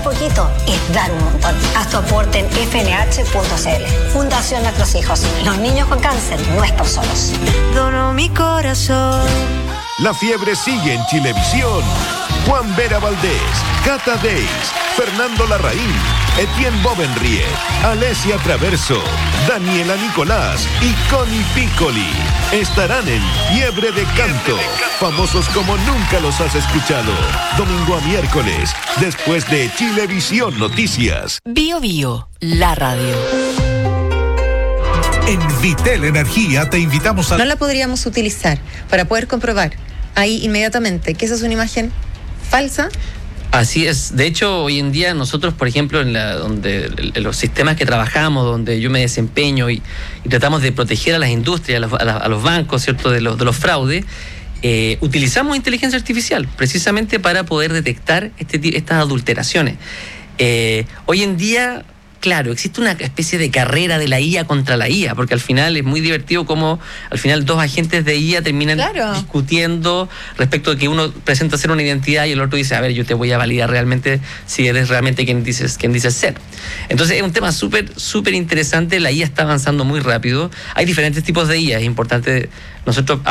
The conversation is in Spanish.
poquito es dar un montón. Haz tu aporte en fnh.cl. Fundación Nuestros Hijos. Los niños con cáncer no están solos. Dono mi corazón. La fiebre sigue en Chilevisión. Juan Vera Valdés, Cata Deis, Fernando Larraín, Etienne Bovenrie, Alessia Traverso, Daniela Nicolás y Connie Piccoli estarán en Fiebre de Canto. Famosos como nunca los has escuchado. Domingo a miércoles, después de Chilevisión Noticias. Bio Bio, la radio. En Vitel Energía te invitamos a... No la podríamos utilizar para poder comprobar ahí inmediatamente que esa es una imagen falsa. Así es. De hecho, hoy en día nosotros, por ejemplo, en los sistemas que trabajamos, donde yo me desempeño y tratamos de proteger a las industrias, a los bancos, ¿cierto?, de los fraudes, utilizamos inteligencia artificial precisamente para poder detectar estas adulteraciones. Hoy en día, claro, existe una especie de carrera de la IA contra la IA, porque al final es muy divertido cómo al final dos agentes de IA terminan discutiendo respecto de que uno presenta ser una identidad y el otro dice, a ver, yo te voy a validar realmente si eres realmente quien dices ser. Entonces es un tema súper interesante. La IA está avanzando muy rápido. Hay diferentes tipos de IA, es importante nosotros